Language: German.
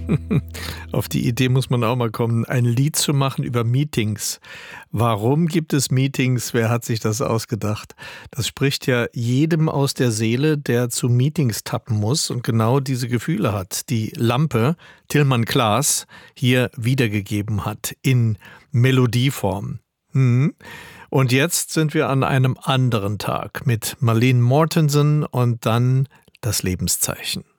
Auf die Idee muss man auch mal kommen, ein Lied zu machen über Meetings. Warum gibt es Meetings? Wer hat sich das ausgedacht? Das spricht ja jedem aus der Seele, der zu Meetings tappen muss und genau diese Gefühle hat. Die Lampe, Tilman Klaas, hier wiedergegeben hat in Melodieform. Und jetzt sind wir an einem anderen Tag mit Marlene Mortensen und dann das Lebenszeichen.